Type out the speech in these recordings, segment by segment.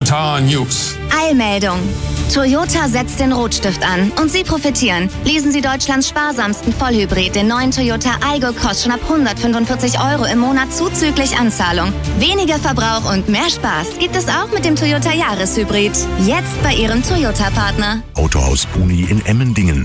Toyota News. Eilmeldung. Toyota setzt den Rotstift an und Sie profitieren. Leasen Sie Deutschlands sparsamsten Vollhybrid, den neuen Toyota Aygo Cross, schon ab 145 € im Monat zuzüglich Anzahlung. Weniger Verbrauch und mehr Spaß gibt es auch mit dem Toyota Jahreshybrid. Jetzt bei Ihrem Toyota-Partner. Autohaus Boni in Emmendingen.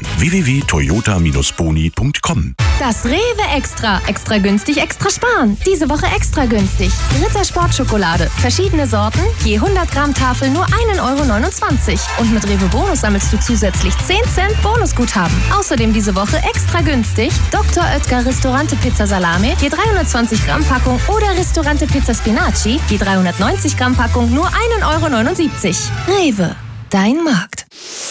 www.toyota-boni.com. Das Rewe Extra. Extra günstig, extra sparen. Diese Woche extra günstig. Ritter Sportschokolade. Verschiedene Sorten, je 100 Gramm Tafel nur 1,29 €. Und mit Rewe Bonus sammelst du zusätzlich 10 Cent Bonusguthaben. Außerdem diese Woche extra günstig Dr. Oetker Ristorante Pizza Salame, je 320 Gramm Packung oder Ristorante Pizza Spinaci, je 390 Gramm Packung nur 1,79 €. Rewe, dein Markt.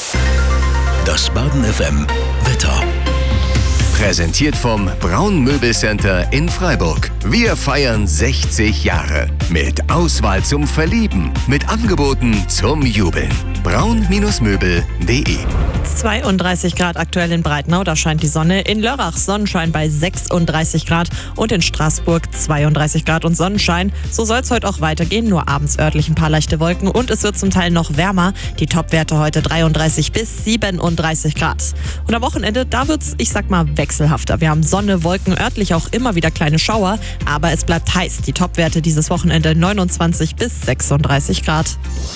Das Baden FM Wetter. Präsentiert vom Braun Möbelcenter in Freiburg. Wir feiern 60 Jahre. Mit Auswahl zum Verlieben. Mit Angeboten zum Jubeln. braun-möbel.de 32 Grad aktuell in Breitnau, da scheint die Sonne. In Lörrach Sonnenschein bei 36 Grad und in Straßburg 32 Grad und Sonnenschein. So soll es heute auch weitergehen, nur abends örtlich ein paar leichte Wolken und es wird zum Teil noch wärmer. Die Topwerte heute 33 bis 37 Grad. Und am Wochenende, da wird's, ich sag mal, wechselhafter. Wir haben Sonne, Wolken, örtlich auch immer wieder kleine Schauer, aber es bleibt heiß. Die Topwerte dieses Wochenende 29 bis 36 Grad.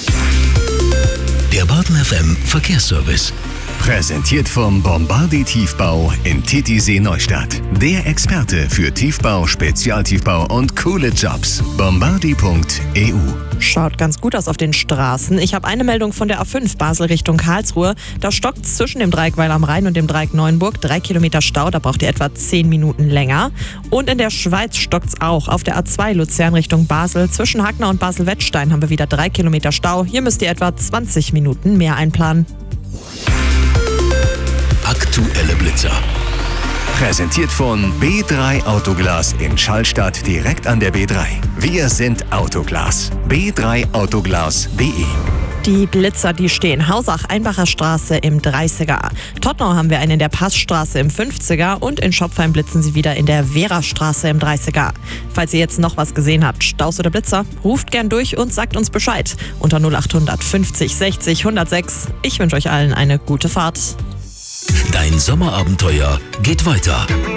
Der Baden FM Verkehrsservice. Präsentiert vom Bombardi Tiefbau in Titisee Neustadt. Der Experte für Tiefbau, Spezialtiefbau und coole Jobs. Bombardi.eu. Schaut ganz gut aus auf den Straßen. Ich habe eine Meldung von der A5 Basel Richtung Karlsruhe. Da stockt es zwischen dem Dreieck Weil am Rhein und dem Dreieck Neuenburg. 3 Kilometer Stau, da braucht ihr etwa 10 Minuten länger. Und in der Schweiz stockt es auch. Auf der A2 Luzern Richtung Basel. Zwischen Hackner und Basel-Wettstein haben wir wieder 3 Kilometer Stau. Hier müsst ihr etwa 20 Minuten mehr einplanen. Aktuelle Blitzer. Präsentiert von B3 Autoglas in Schallstadt direkt an der B3. Wir sind Autoglas. b3autoglas.de. Die Blitzer, die stehen. Hausach, Einbacher Straße im 30er. Tottnau haben wir einen in der Passstraße im 50er und in Schopfheim blitzen sie wieder in der Vera-Straße im 30er. Falls ihr jetzt noch was gesehen habt, Staus oder Blitzer, ruft gern durch und sagt uns Bescheid. Unter 0800 50 60 106. Ich wünsche euch allen eine gute Fahrt. Dein Sommerabenteuer geht weiter.